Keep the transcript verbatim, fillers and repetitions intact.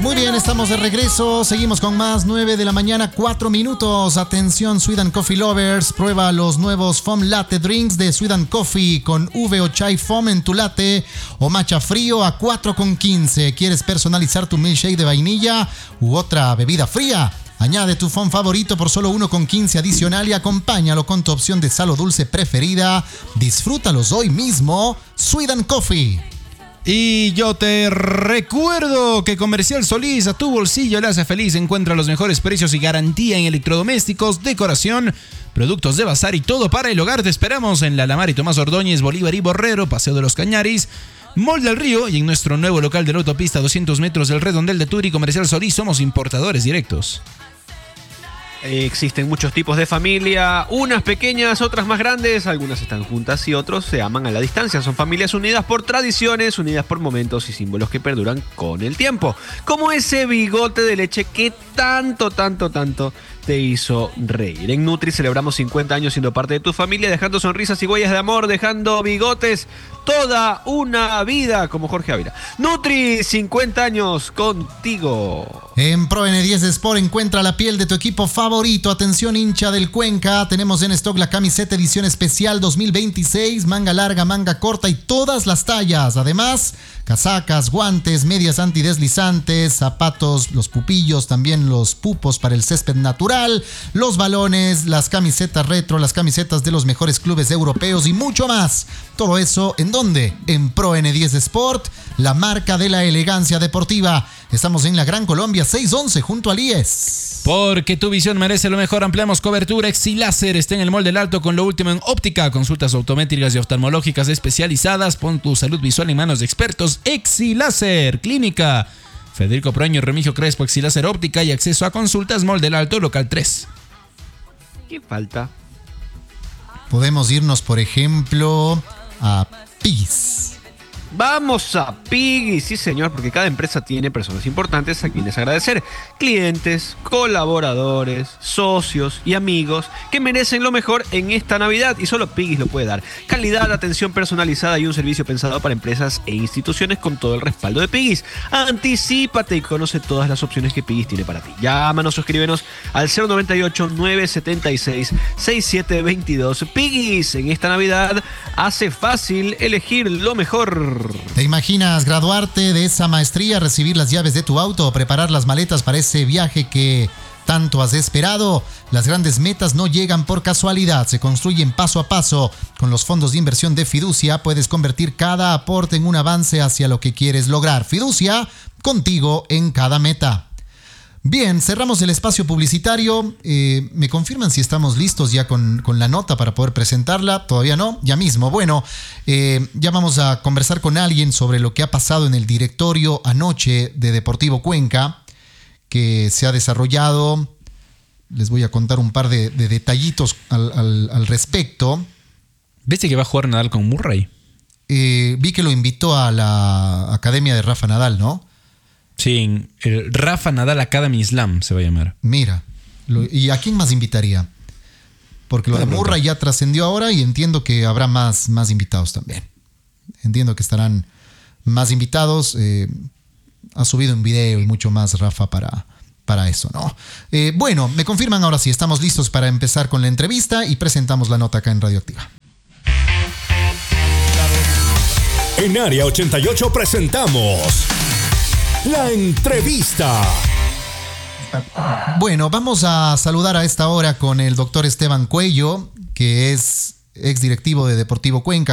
Muy bien, estamos de regreso. Seguimos con más. Nueve de la mañana, cuatro minutos. Atención, Sweden Coffee Lovers. Prueba los nuevos Foam Latte Drinks de Sweden Coffee con uve o chai foam en tu latte o matcha frío a cuatro con quince. ¿Quieres personalizar tu milkshake de vainilla u otra bebida fría? Añade tu foam favorito por solo uno con quince adicional y acompáñalo con tu opción de sal o dulce preferida. Disfrútalos hoy mismo. Sweden Coffee. Y yo te recuerdo que Comercial Solís a tu bolsillo le hace feliz. Encuentra los mejores precios y garantía en electrodomésticos, decoración, productos de bazar y todo para el hogar. Te esperamos en la Alamar y Tomás Ordóñez, Bolívar y Borrero, Paseo de los Cañaris, Mall del Río y en nuestro nuevo local de la autopista a doscientos metros del Redondel de Turi. Comercial Solís, somos importadores directos. Existen muchos tipos de familia, unas pequeñas, otras más grandes, algunas están juntas y otros se aman a la distancia. Son familias unidas por tradiciones, unidas por momentos y símbolos que perduran con el tiempo. Como ese bigote de leche que tanto, tanto, tanto te hizo reír. En Nutri celebramos cincuenta años siendo parte de tu familia, dejando sonrisas y huellas de amor, dejando bigotes toda una vida, como Jorge Ávila. Nutri, cincuenta años contigo. En Pro N diez Sport encuentra la piel de tu equipo favorito. Atención, hincha del Cuenca. Tenemos en stock la camiseta edición especial dos mil veintiséis, manga larga, manga corta y todas las tallas. Además, casacas, guantes, medias antideslizantes, zapatos, los pupillos, también los pupos para el césped natural, los balones, las camisetas retro, las camisetas de los mejores clubes europeos y mucho más. Todo eso, ¿en dónde? En Pro N diez Sport, la marca de la elegancia deportiva. Estamos en la Gran Colombia seiscientos once junto al I E S. Porque tu visión merece lo mejor, ampliamos cobertura. Exiláser está en el Mall del Alto con lo último en óptica, consultas optométricas y oftalmológicas especializadas. Pon tu salud visual en manos de expertos. Exiláser Clínica Federico Proaño, Remigio Crespo, Exiláser Óptica y acceso a consultas. Mall del Alto, local tres. ¿Qué falta? Podemos irnos, por ejemplo, a Piggy's. Vamos a Piggy's, sí señor, porque cada empresa tiene personas importantes a quienes agradecer. Clientes, colaboradores, socios y amigos que merecen lo mejor en esta Navidad y solo Piggy's lo puede dar. Calidad, atención personalizada y un servicio pensado para empresas e instituciones con todo el respaldo de Piggy's. Anticípate y conoce todas las opciones que Piggy's tiene para ti. Llámanos o escríbenos al cero noventa y ocho, nueve setenta y seis, sesenta y siete veintidós. Piggy's, en esta Navidad hace fácil elegir lo mejor. ¿Te imaginas graduarte de esa maestría, recibir las llaves de tu auto o preparar las maletas para ese viaje que tanto has esperado? Las grandes metas no llegan por casualidad, se construyen paso a paso. Con los fondos de inversión de Fiducia puedes convertir cada aporte en un avance hacia lo que quieres lograr. Fiducia, contigo en cada meta. Bien, cerramos el espacio publicitario. Eh, ¿Me confirman si estamos listos ya con, con la nota para poder presentarla? Todavía no, ya mismo. Bueno, eh, ya vamos a conversar con alguien sobre lo que ha pasado en el directorio anoche de Deportivo Cuenca, que se ha desarrollado. Les voy a contar un par de, de detallitos al, al, al respecto. ¿Viste que va a jugar Nadal con Murray? Eh, vi que lo invitó a la academia de Rafa Nadal, ¿no? Sí, el Rafa Nadal Academy Slam se va a llamar. Mira, lo, ¿y a quién más invitaría? Porque lo de Murray ya trascendió ahora y entiendo que habrá más, más invitados también. Entiendo que estarán más invitados. Eh, ha subido un video y mucho más Rafa para, para eso, ¿no? Eh, bueno, me confirman ahora sí, estamos listos para empezar con la entrevista y presentamos la nota acá en Radioactiva. En Área ochenta y ocho presentamos la entrevista. Bueno, vamos a saludar a esta hora con el doctor Esteban Cuello, que es exdirectivo de Deportivo Cuenca.